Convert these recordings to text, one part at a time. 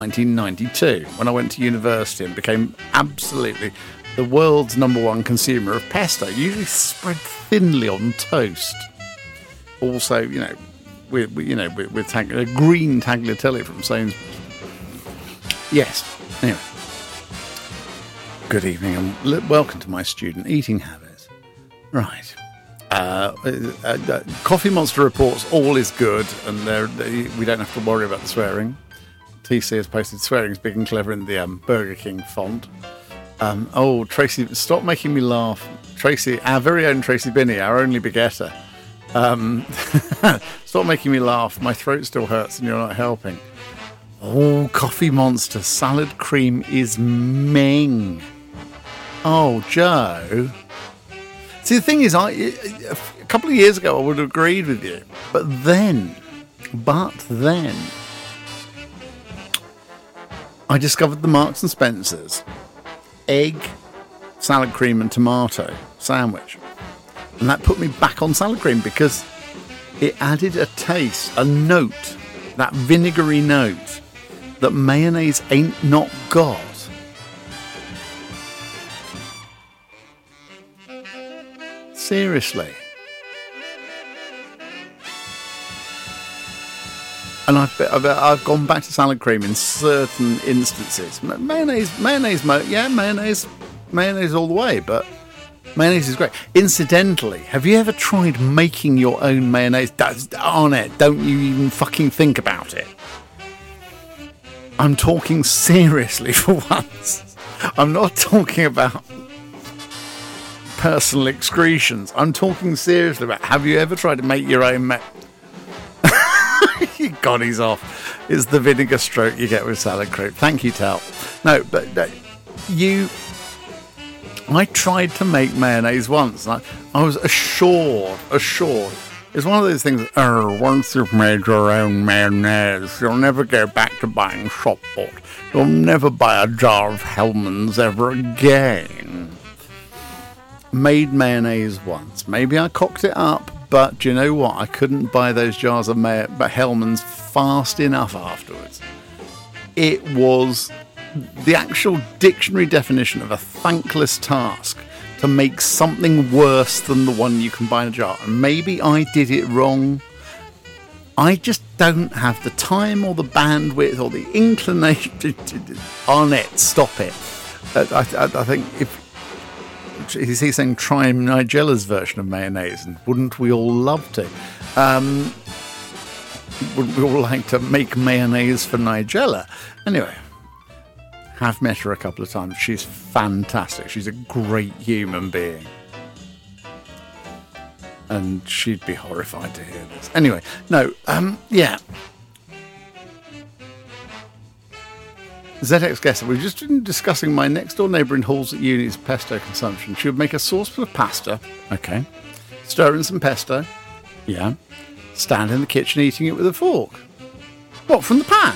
1992, when I went to university and became absolutely the world's #1 consumer of pesto, usually spread thinly on toast. Also, with a green tagliatelle from Sainsbury's. Yes. Anyway, good evening and welcome to my student eating habits. Right. Coffee Monster reports all is good, and we don't have to worry about the swearing. TC has posted swearing is big and clever in the Burger King font. Tracy, stop making me laugh. Tracy, our very own Tracy Binney, our only begetter. Stop making me laugh. My throat still hurts and you're not helping. Oh, Coffee Monster salad cream is ming. Oh, Joe. See, the thing is, a couple of years ago I would have agreed with you. But then, I discovered the Marks and Spencer's egg, salad cream and tomato sandwich. And that put me back on salad cream because it added a taste, a note, that vinegary note that mayonnaise ain't not got. Seriously. And I've gone back to salad cream in certain instances. Mayonnaise all the way, but mayonnaise is great. Incidentally, have you ever tried making your own mayonnaise? Arnett, don't you even fucking think about it. I'm talking seriously for once. I'm not talking about personal excretions. I'm talking seriously about, have you ever tried to make your own God, he's off. It's the vinegar stroke you get with salad cream. Thank you, Tal. No, but I tried to make mayonnaise once. And I was assured. It's one of those things, once you've made your own mayonnaise, you'll never go back to buying shop bought. You'll never buy a jar of Hellmann's ever again. Made mayonnaise once. Maybe I cocked it up. But do you know what? I couldn't buy those jars of Hellmann's fast enough afterwards. It was the actual dictionary definition of a thankless task to make something worse than the one you can buy in a jar. And maybe I did it wrong. I just don't have the time or the bandwidth or the inclination to Arnett, stop it. I think if... He's saying try Nigella's version of mayonnaise, and wouldn't we all love to? Wouldn't we all like to make mayonnaise for Nigella? Anyway, have met her a couple of times. She's fantastic. She's a great human being. And she'd be horrified to hear this. Anyway, no, yeah. ZX guest, we've just been discussing my next door neighbour in Halls at Uni's pesto consumption. She would make a saucepan of pasta, okay, stir in some pesto, yeah, stand in the kitchen eating it with a fork. What, from the pan?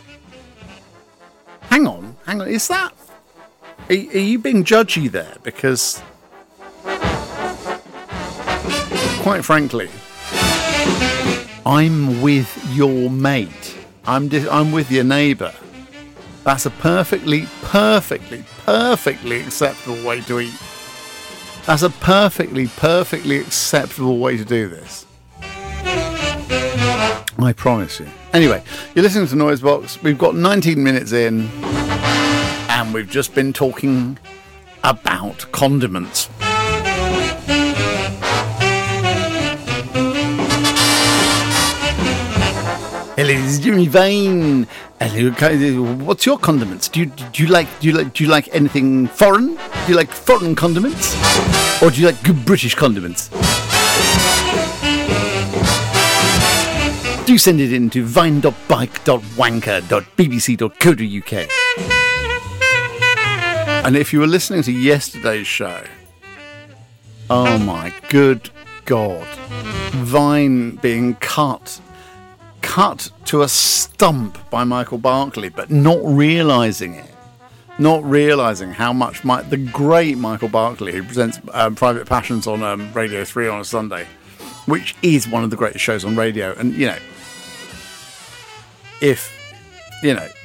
Hang on, is that... Are you being judgy there? Because, quite frankly, I'm with your mate. I'm with your neighbour. That's a perfectly acceptable way to eat. That's a perfectly acceptable way to do this. I promise you. Anyway, you're listening to Noisebox. We've got 19 minutes in, and we've just been talking about condiments. Hello, this is Jimmy Vine. Hello, what's your condiments? Do you like anything foreign? Do you like foreign condiments, or do you like good British condiments? Do send it in to vine.bike.wanker.bbc.co.uk. And if you were listening to yesterday's show, oh my good God, Vine being cut to a stump by Michael Barclay, but not realising it. Not realising how much the great Michael Barclay, who presents Private Passions on Radio 3 on a Sunday, which is one of the greatest shows on radio. And, if